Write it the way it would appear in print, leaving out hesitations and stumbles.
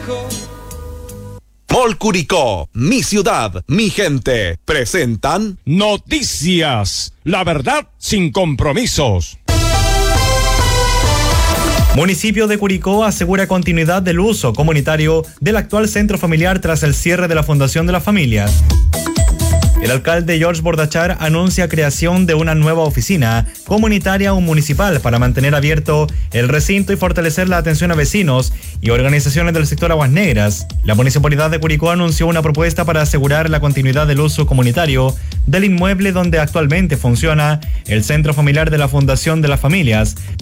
Mall Curicó, mi ciudad, mi gente, presentan Noticias, la verdad sin compromisos. Municipio de Curicó asegura continuidad del uso comunitario del actual centro familiar tras el cierre de la Fundación de las Familias. El alcalde George Bordachar anuncia creación de una nueva oficina comunitaria o municipal para mantener abierto el recinto y fortalecer la atención a vecinos y organizaciones del sector Aguas Negras. La Municipalidad de Curicó anunció una propuesta para asegurar la continuidad del uso comunitario del inmueble donde actualmente funciona el Centro Familiar de la Fundación de las Familias,